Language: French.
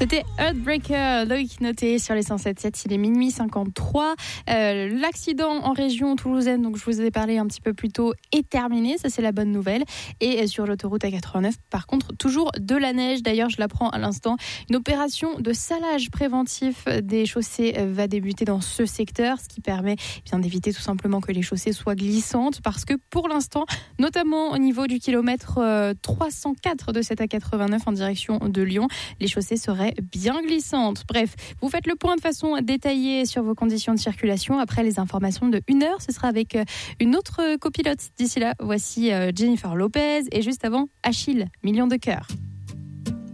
C'était Heartbreaker, Loïc Noté sur les 107.7, il est minuit 53. L'accident en région toulousaine, donc je vous ai parlé un petit peu plus tôt, est terminé, ça c'est la bonne nouvelle. Et sur l'autoroute A89, par contre, toujours de la neige. D'ailleurs, je l'apprends à l'instant, une opération de salage préventif des chaussées va débuter dans ce secteur, ce qui permet bien d'éviter tout simplement que les chaussées soient glissantes, parce que pour l'instant, notamment au niveau du kilomètre 304 de cette A89 en direction de Lyon, les chaussées seraient bien glissantes. Bref, vous faites le point de façon détaillée sur vos conditions de circulation. Après les informations de 1h, ce sera avec une autre copilote. D'ici là, voici Jennifer Lopez et juste avant, Achille, Millions de cœurs.